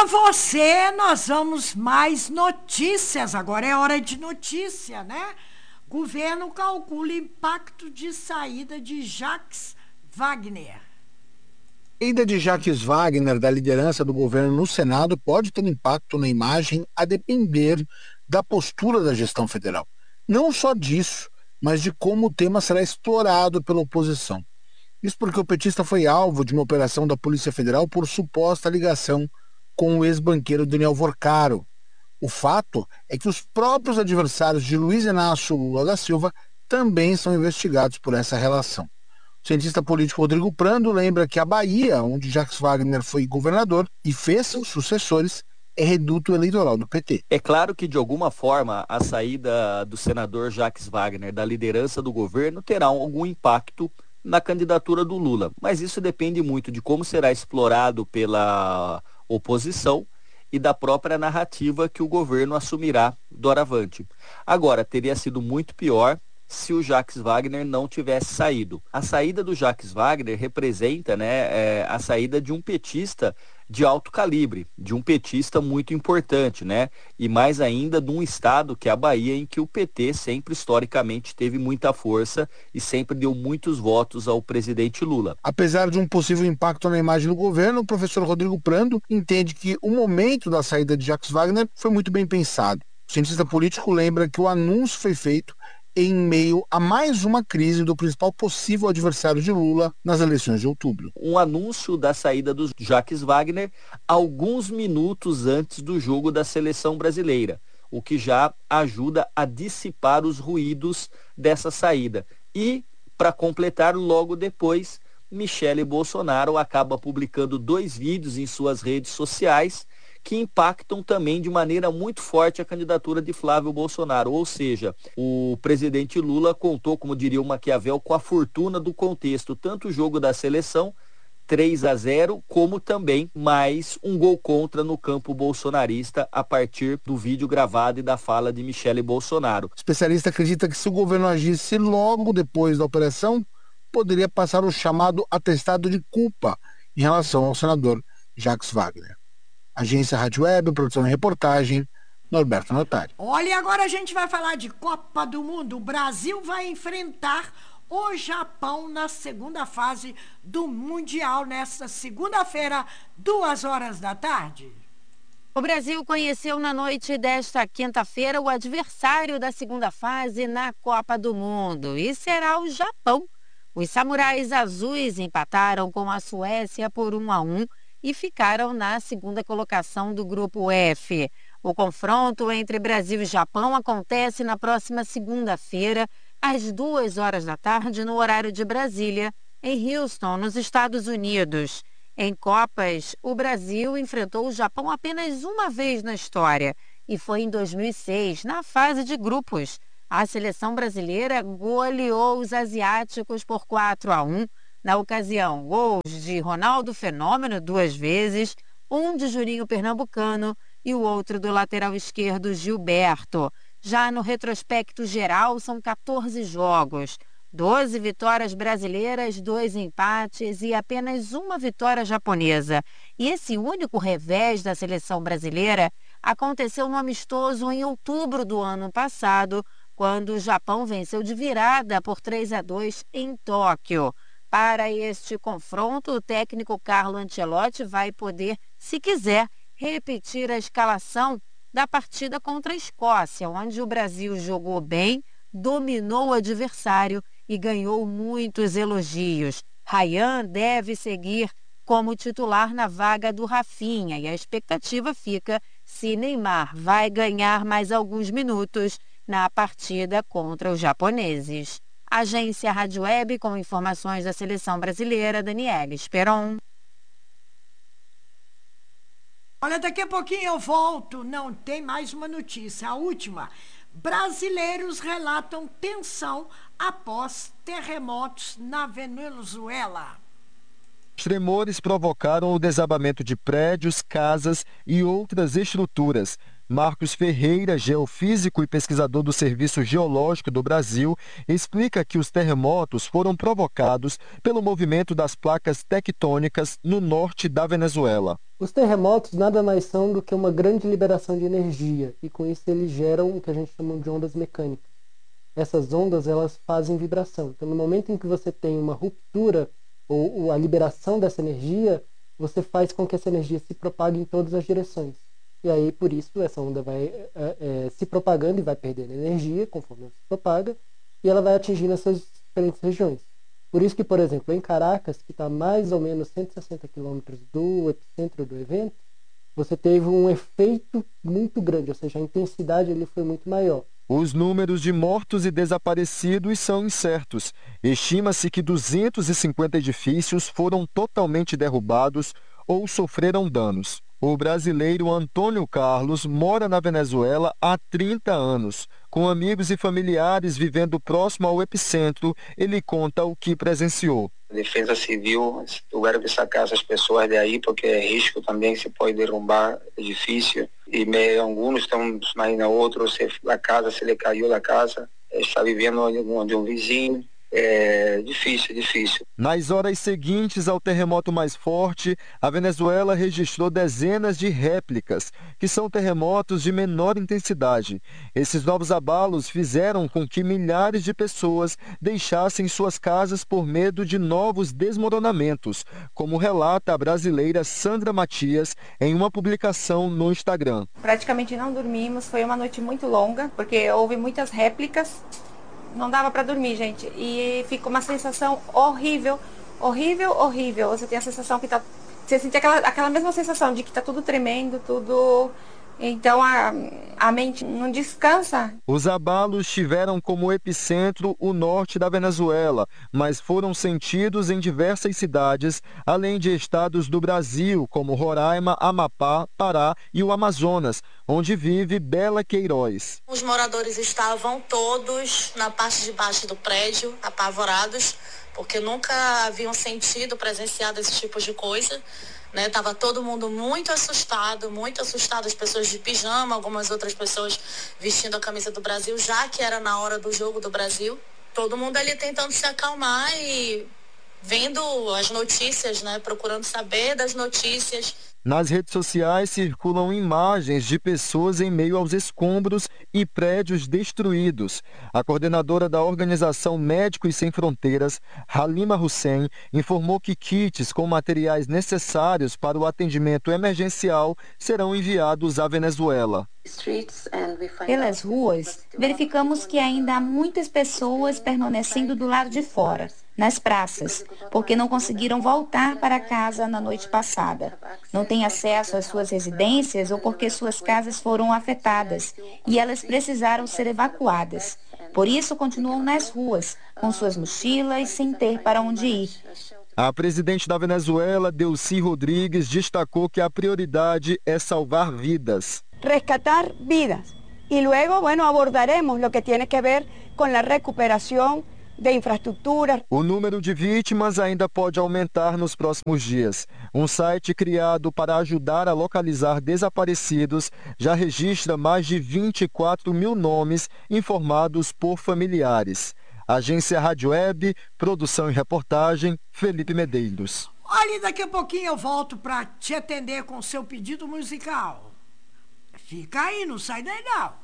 para você, nós vamos mais notícias. Agora é hora de notícia, né? Governo calcula impacto de saída de Jacques Wagner. A saída de Jacques Wagner da liderança do governo no Senado pode ter impacto na imagem a depender da postura da gestão federal. Não só disso, mas de como o tema será explorado pela oposição. Isso porque o petista foi alvo de uma operação da Polícia Federal por suposta ligação com o ex-banqueiro Daniel Vorcaro. O fato é que os próprios adversários de Luiz Inácio Lula da Silva também são investigados por essa relação. O cientista político Rodrigo Prando lembra que a Bahia, onde Jacques Wagner foi governador e fez seus sucessores, é reduto eleitoral do PT. É claro que, de alguma forma, a saída do senador Jacques Wagner da liderança do governo terá algum impacto na candidatura do Lula, mas isso depende muito de como será explorado pela oposição e da própria narrativa que o governo assumirá doravante. Agora, teria sido muito pior se o Jacques Wagner não tivesse saído. A saída do Jacques Wagner representa, a saída de um petista de alto calibre, de um petista muito importante, e mais ainda de um estado que é a Bahia, em que o PT sempre historicamente teve muita força e sempre deu muitos votos ao presidente Lula. Apesar de um possível impacto na imagem do governo, o professor Rodrigo Prando entende que o momento da saída de Jacques Wagner foi muito bem pensado. O cientista político lembra que o anúncio foi feito em meio a mais uma crise do principal possível adversário de Lula nas eleições de outubro. Um anúncio da saída do Jacques Wagner alguns minutos antes do jogo da seleção brasileira, o que já ajuda a dissipar os ruídos dessa saída. E, para completar, logo depois, Michele Bolsonaro acaba publicando 2 vídeos em suas redes sociais que impactam também de maneira muito forte a candidatura de Flávio Bolsonaro. Ou seja, o presidente Lula contou, como diria o Maquiavel, com a fortuna do contexto, tanto o jogo da seleção, 3-0, como também mais um gol contra no campo bolsonarista a partir do vídeo gravado e da fala de Michele Bolsonaro. O especialista acredita que se o governo agisse logo depois da operação, poderia passar o chamado atestado de culpa em relação ao senador Jacques Wagner. Agência Rádio Web, produção e reportagem, Norberto Notari. Olha, agora a gente vai falar de Copa do Mundo. O Brasil vai enfrentar o Japão na segunda fase do Mundial, nesta segunda-feira, 14h. O Brasil conheceu na noite desta quinta-feira o adversário da segunda fase na Copa do Mundo, e será o Japão. Os samurais azuis empataram com a Suécia por 1-1 e ficaram na segunda colocação do grupo F. O confronto entre Brasil e Japão acontece na próxima segunda-feira, às 14h, no horário de Brasília, em Houston, nos Estados Unidos. Em Copas, o Brasil enfrentou o Japão apenas uma vez na história, e foi em 2006, na fase de grupos. A seleção brasileira goleou os asiáticos por 4-1. Na ocasião, gols de Ronaldo Fenômeno 2 vezes, um de Juninho Pernambucano e o outro do lateral esquerdo Gilberto. Já no retrospecto geral, são 14 jogos, 12 vitórias brasileiras, 2 empates e apenas uma vitória japonesa. E esse único revés da seleção brasileira aconteceu no amistoso em outubro do ano passado, quando o Japão venceu de virada por 3-2 em Tóquio. Para este confronto, o técnico Carlo Ancelotti vai poder, se quiser, repetir a escalação da partida contra a Escócia, onde o Brasil jogou bem, dominou o adversário e ganhou muitos elogios. Ryan deve seguir como titular na vaga do Rafinha e a expectativa fica se Neymar vai ganhar mais alguns minutos na partida contra os japoneses. Agência Rádio Web, com informações da seleção brasileira, Daniela Esperon. Olha, daqui a pouquinho eu volto. Não, tem mais uma notícia, a última. Brasileiros relatam tensão após terremotos na Venezuela. Os tremores provocaram o desabamento de prédios, casas e outras estruturas. Marcos Ferreira, geofísico e pesquisador do Serviço Geológico do Brasil, explica que os terremotos foram provocados pelo movimento das placas tectônicas no norte da Venezuela. Os terremotos nada mais são do que uma grande liberação de energia, e com isso eles geram o que a gente chama de ondas mecânicas. Essas ondas, elas fazem vibração. Então, no momento em que você tem uma ruptura ou a liberação dessa energia, você faz com que essa energia se propague em todas as direções. E aí, por isso, essa onda vai se propagando e vai perdendo energia conforme ela se propaga, e ela vai atingindo essas diferentes regiões. Por isso que, por exemplo, em Caracas, que está mais ou menos 160 quilômetros do epicentro do evento, você teve um efeito muito grande, ou seja, a intensidade ali foi muito maior. Os números de mortos e desaparecidos são incertos. Estima-se que 250 edifícios foram totalmente derrubados ou sofreram danos. O brasileiro Antônio Carlos mora na Venezuela há 30 anos. Com amigos e familiares vivendo próximo ao epicentro, ele conta o que presenciou. A Defesa Civil tiveram que sacar essas pessoas daí, porque é risco também, se pode derrubar edifício. E alguns estão, imagina outro, a casa, se ele caiu da casa, está vivendo onde um vizinho. É difícil. Nas horas seguintes ao terremoto mais forte, a Venezuela registrou dezenas de réplicas, que são terremotos de menor intensidade. Esses novos abalos fizeram com que milhares de pessoas deixassem suas casas por medo de novos desmoronamentos, como relata a brasileira Sandra Matias em uma publicação no Instagram. Praticamente não dormimos, foi uma noite muito longa, porque houve muitas réplicas. Não dava para dormir, gente. E fica uma sensação horrível. Você tem a sensação que tá... Você sente aquela mesma sensação de que tá tudo tremendo, tudo... Então a mente não descansa. Os abalos tiveram como epicentro o norte da Venezuela, mas foram sentidos em diversas cidades, além de estados do Brasil, como Roraima, Amapá, Pará e o Amazonas, onde vive Bela Queiroz. Os moradores estavam todos na parte de baixo do prédio, apavorados, porque nunca haviam presenciado esse tipo de coisa. Tava todo mundo muito assustado, as pessoas de pijama, algumas outras pessoas vestindo a camisa do Brasil, já que era na hora do jogo do Brasil. Todo mundo ali tentando se acalmar e vendo as notícias, procurando saber das notícias. Nas redes sociais circulam imagens de pessoas em meio aos escombros e prédios destruídos. A coordenadora da organização Médicos Sem Fronteiras, Halima Hussein, informou que kits com materiais necessários para o atendimento emergencial serão enviados à Venezuela. Pelas ruas, verificamos que ainda há muitas pessoas permanecendo do lado de fora, nas praças, porque não conseguiram voltar para casa na noite passada. Não têm acesso às suas residências ou porque suas casas foram afetadas e elas precisaram ser evacuadas. Por isso, continuam nas ruas, com suas mochilas, sem ter para onde ir. A presidente da Venezuela, Delcy Rodrigues, destacou que a prioridade é salvar vidas. Rescatar vidas. E luego, abordaremos lo que tiene que ver con la recuperación de infraestrutura. O número de vítimas ainda pode aumentar nos próximos dias. Um site criado para ajudar a localizar desaparecidos já registra mais de 24 mil nomes informados por familiares. Agência Rádio Web, produção e reportagem, Felipe Medeiros. Olha, daqui a pouquinho eu volto para te atender com seu pedido musical. Fica aí, não sai daí não.